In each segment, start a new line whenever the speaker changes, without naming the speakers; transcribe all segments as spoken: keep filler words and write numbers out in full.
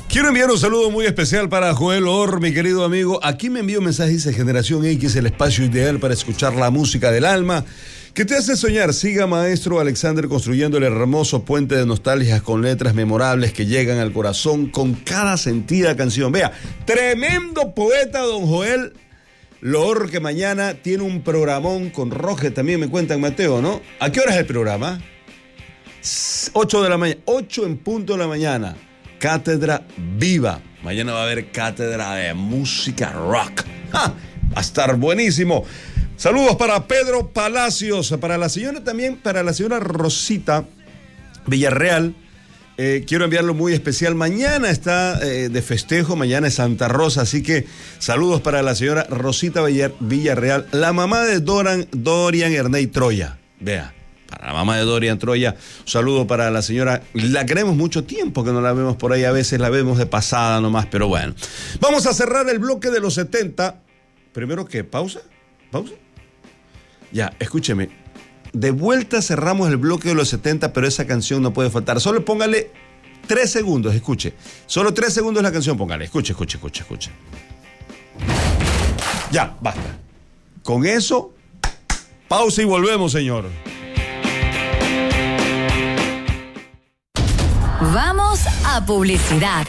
Quiero enviar un saludo muy especial para Joel Or, mi querido amigo. Aquí me envió un mensaje, dice Generación X, el espacio ideal para escuchar la música del alma que te hace soñar. Siga maestro Alexander construyendo el hermoso puente de nostalgias con letras memorables que llegan al corazón con cada sentida canción. Vea, tremendo poeta don Joel Lor, que mañana tiene un programón con Roger, también me cuentan, Mateo, ¿no? ¿A qué hora es el programa? ocho de la mañana, ocho en punto de la mañana. Cátedra Viva. Mañana va a haber cátedra de música rock. ¡Ja! Va a estar buenísimo. Saludos para Pedro Palacios, para la señora también, para la señora Rosita Villarreal. Eh, quiero enviarlo muy especial. Mañana está eh, de festejo, mañana es Santa Rosa, así que saludos para la señora Rosita Villarreal, la mamá de Doran, Dorian Erney Troya. Vea, para la mamá de Dorian Troya, un saludo para la señora. La queremos mucho tiempo que no la vemos por ahí, a veces la vemos de pasada nomás, pero bueno. Vamos a cerrar el bloque de los setenta. Primero, ¿qué? ¿Pausa? ¿Pausa? Ya, escúcheme. De vuelta cerramos el bloque de los setenta, pero esa canción no puede faltar. Solo póngale tres segundos, escuche. Solo tres segundos la canción, póngale. Escuche, escuche, escuche, escuche. Ya, basta. Con eso, pausa y volvemos, señor.
Vamos a publicidad.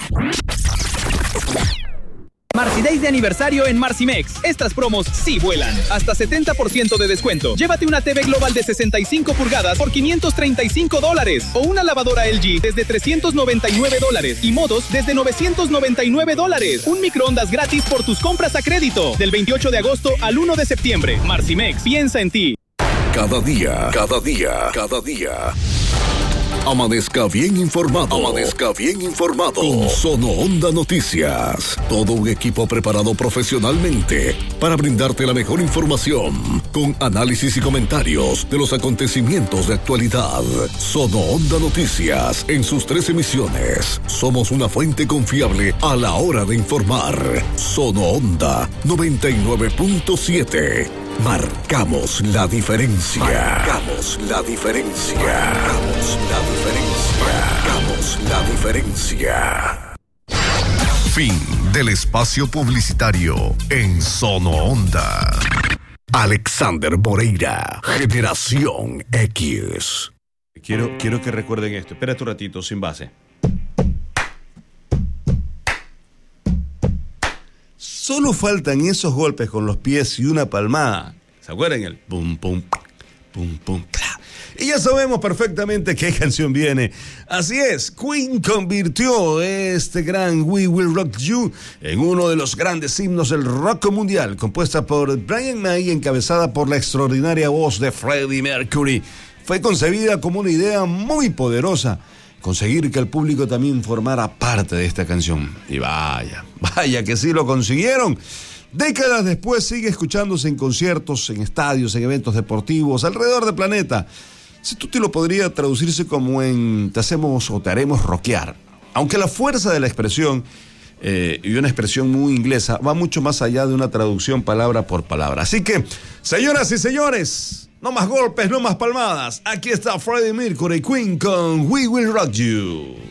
Marcy Days de aniversario en Marcimex. Estas promos sí vuelan. Hasta setenta por ciento de descuento. Llévate una T V Global de sesenta y cinco pulgadas por quinientos treinta y cinco dólares. O una lavadora L G desde trescientos noventa y nueve dólares. Y modos desde novecientos noventa y nueve dólares. Un microondas gratis por tus compras a crédito. Del veintiocho de agosto al uno de septiembre. Marcimex, piensa en ti.
Cada día, cada día, cada día. Amanezca bien informado. Amanezca bien informado. Con Sono Onda Noticias. Todo un equipo preparado profesionalmente para brindarte la mejor información, con análisis y comentarios de los acontecimientos de actualidad. Sono Onda Noticias, en sus tres emisiones. Somos una fuente confiable a la hora de informar. Sono Onda noventa y nueve punto siete. Marcamos la diferencia. Marcamos la diferencia. Marcamos la diferencia. Marcamos la diferencia.
Fin del espacio publicitario en Sono Onda.
Alexander Moreira, Generación X.
Quiero, quiero que recuerden esto. Espérate un ratito, sin base. Solo faltan esos golpes con los pies y una palmada. ¿Se acuerdan? El pum, pum, pum, pum, pla. Y ya sabemos perfectamente qué canción viene. Así es, Queen convirtió este gran We Will Rock You en uno de los grandes himnos del rock mundial, compuesta por Brian May y encabezada por la extraordinaria voz de Freddie Mercury. Fue concebida como una idea muy poderosa, conseguir que el público también formara parte de esta canción. Y vaya, vaya que sí lo consiguieron. Décadas después sigue escuchándose en conciertos, en estadios, en eventos deportivos, alrededor del planeta. Si tú te lo podría traducirse como en te hacemos o te haremos rockear. Aunque la fuerza de la expresión, eh, y una expresión muy inglesa, va mucho más allá de una traducción palabra por palabra. Así que, señoras y señores, no más golpes, no más palmadas. Aquí está Freddie Mercury, Queen con We Will Rock You.